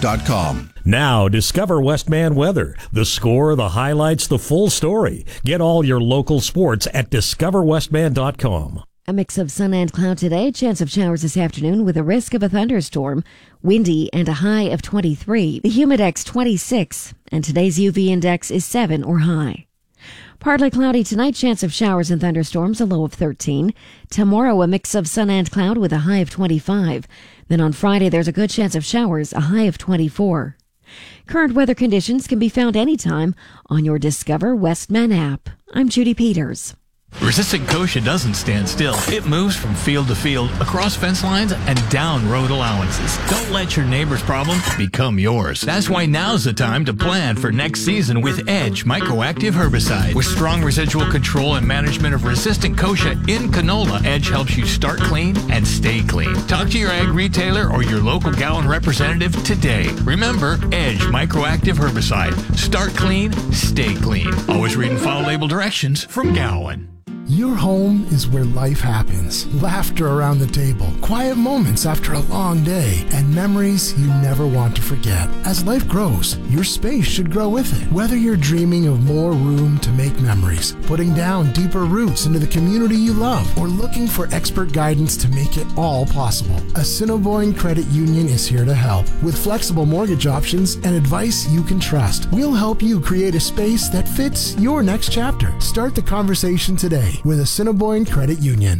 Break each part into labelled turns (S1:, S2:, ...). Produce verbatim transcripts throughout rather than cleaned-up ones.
S1: dot com.
S2: Now, discover Westman weather. The score, the highlights, the full story. Get all your local sports at discover westman dot com.
S3: A mix of sun and cloud today. Chance of showers this afternoon with a risk of a thunderstorm. Windy and a high of twenty-three. The humidex twenty-six. And today's U V index is seven or high. Partly cloudy tonight. Chance of showers and thunderstorms. A low of thirteen. Tomorrow, a mix of sun and cloud with a high of twenty-five. Then on Friday, there's a good chance of showers. A high of twenty-four. Current weather conditions can be found anytime on your Discover Westman app. I'm Judy Peters.
S4: Resistant Kosher doesn't stand still. It moves from field to field, across fence lines, and down road allowances. Don't let your neighbor's problem become yours. That's why now's the time to plan for next season with Edge Microactive Herbicide. With strong residual control and management of resistant Kosher in canola, Edge helps you start clean and stay clean. Talk to your ag retailer or your local Gowan representative today. Remember, Edge Microactive Herbicide. Start clean, stay clean. Always read and follow label directions from Gowan.
S5: Your home is where life happens. Laughter around the table, quiet moments after a long day, and memories you never want to forget. As life grows, your space should grow with it. Whether you're dreaming of more room to make memories, putting down deeper roots into the community you love, or looking for expert guidance to make it all possible, Assiniboine Credit Union is here to help. With flexible mortgage options and advice you can trust, we'll help you create a space that fits your next chapter. Start the conversation today with Assiniboine Credit Union.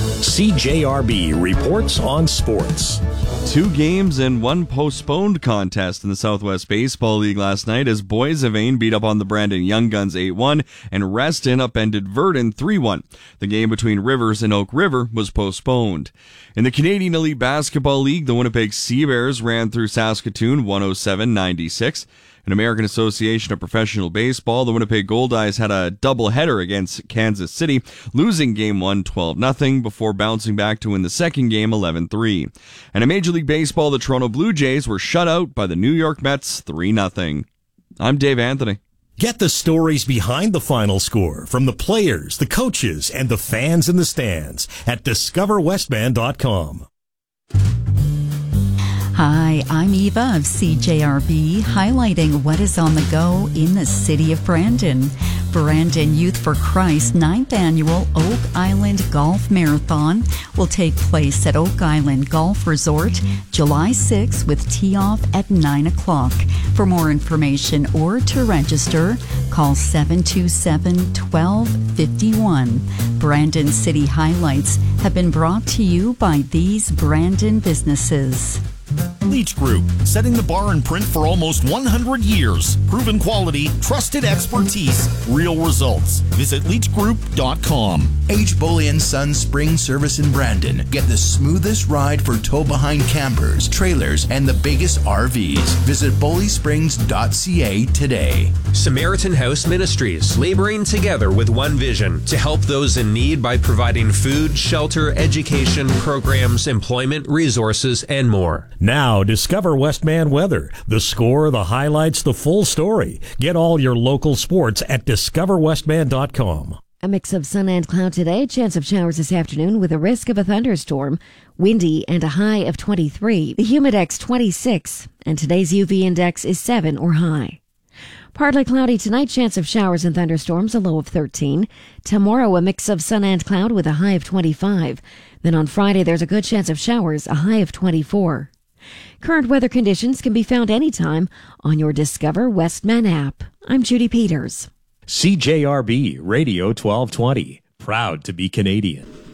S2: C J R B reports on sports.
S6: Two games and one postponed contest in the Southwest Baseball League last night as Boys of Ain beat up on the Brandon Young Guns eight one and Reston upended Verdun three one. The game between Rivers and Oak River was postponed. In the Canadian Elite Basketball League, the Winnipeg Sea Bears ran through Saskatoon one oh seven ninety-six. In American Association of Professional Baseball, the Winnipeg Goldeyes had a doubleheader against Kansas City, losing Game one twelve nothing before bouncing back to win the second game eleven three. And in Major League Baseball, the Toronto Blue Jays were shut out by the New York Mets three nothing. I'm Dave Anthony.
S2: Get the stories behind the final score from the players, the coaches, and the fans in the stands at discover westman dot com.
S7: Hi, I'm Eva of C J R B, highlighting what is on the go in the city of Brandon. Brandon Youth for Christ ninth Annual Oak Island Golf Marathon will take place at Oak Island Golf Resort July sixth with tee-off at nine o'clock. For more information or to register, call seven two seven, one two five one. Brandon City highlights have been brought to you by these Brandon businesses.
S8: Leach Group, setting the bar in print for almost one hundred years. Proven quality, trusted expertise, real results. Visit leach group dot com.
S9: H. Boley and Sons Spring Service in Brandon. Get the smoothest ride for tow-behind campers, trailers, and the biggest R Vs. Visit boley springs dot c a today.
S10: Samaritan House Ministries, laboring together with one vision to help those in need by providing food, shelter, education, programs, employment, resources, and more.
S2: Now, discover Westman weather. The score, the highlights, the full story. Get all your local sports at discover westman dot com.
S3: A mix of sun and cloud today. Chance of showers this afternoon with a risk of a thunderstorm. Windy and a high of twenty-three. The humidex twenty-six. And today's U V index is seven or high. Partly cloudy tonight. Chance of showers and thunderstorms. A low of thirteen. Tomorrow, a mix of sun and cloud with a high of twenty-five. Then on Friday, there's a good chance of showers. A high of twenty-four. Current weather conditions can be found anytime on your Discover Westman app. I'm Judy Peters.
S2: C J R B Radio twelve twenty. Proud to be Canadian.